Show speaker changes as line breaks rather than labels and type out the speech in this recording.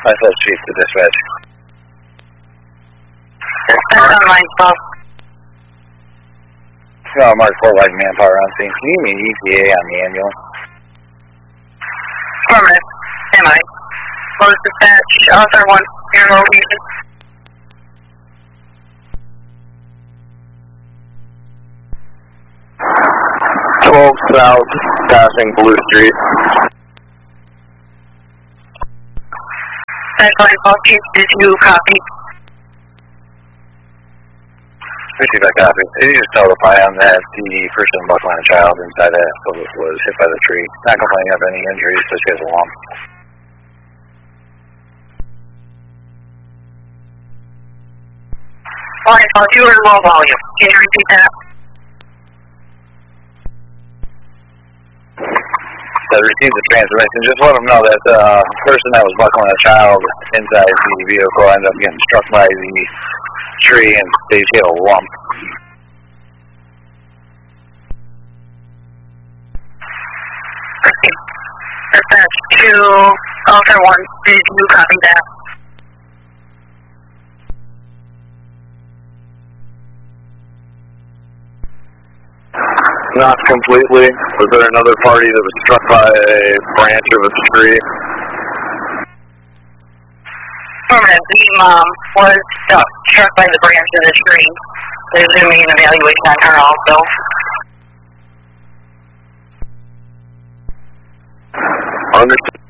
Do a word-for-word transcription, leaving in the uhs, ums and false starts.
Myself, Chief to dispatch.
Dispatch on line twelve.
Uh, Mark four, light manpower on scene. Can you give me an E T A on the ambulance?
Affirmative. Am I? Close dispatch. Author one zero region.
twelve South, passing Blue Street.
Dispatch line twelve, Chief, did you copy?
Let me see if I copy. Did you just notify him that the person buckling a child inside that was, was hit by the tree? Not complaining of any injuries, so she has a lump.
Line twelve, you were low volume. Can you repeat that?
That received the transmission. Just let them know that the uh, person that was buckling a child inside the vehicle ended up getting struck by the tree and they hit a lump.
Dispatch to Author one, did you copy that?
Not completely. Was there another party that was struck by a branch of a tree?
Affirmative. The mom was struck, struck by the branch of the tree. There's going to be an evaluation on her also.
Understood.